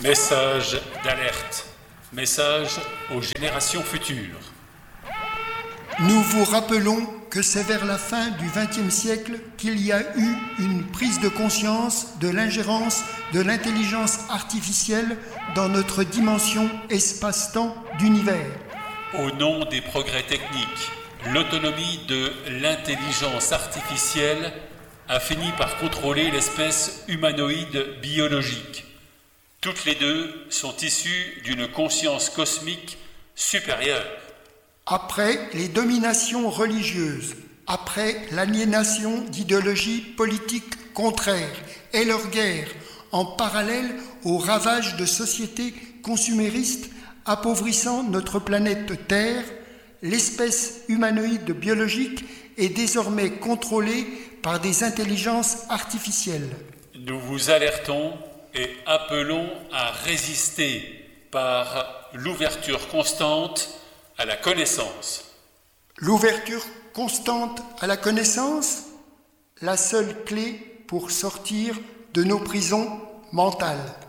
Message d'alerte. Message aux générations futures. Nous vous rappelons que c'est vers la fin du XXe siècle qu'il y a eu une prise de conscience de l'ingérence de l'intelligence artificielle dans notre dimension espace-temps d'univers. Au nom des progrès techniques, l'autonomie de l'intelligence artificielle a fini par contrôler l'espèce humanoïde biologique. Toutes les deux sont issues d'une conscience cosmique supérieure. Après les dominations religieuses, après l'aliénation d'idéologies politiques contraires et leurs guerres, en parallèle aux ravages de sociétés consuméristes appauvrissant notre planète Terre, l'espèce humanoïde biologique est désormais contrôlée par des intelligences artificielles. Nous vous alertons et appelons à résister par l'ouverture constante à la connaissance. L'ouverture constante à la connaissance, la seule clé pour sortir de nos prisons mentales.